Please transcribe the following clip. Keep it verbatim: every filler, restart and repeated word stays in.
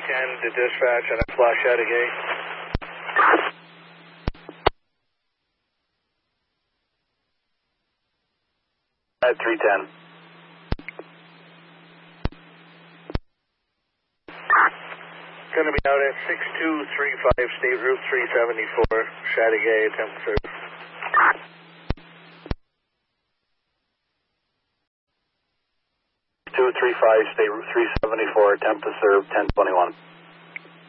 ten to dispatch on a flush out of gate. At three ten. Going to be out at six two three five State Route three seventy-four, Chateauguay, attempt to serve. two three five State Route three seventy-four, attempt to serve ten twenty-one.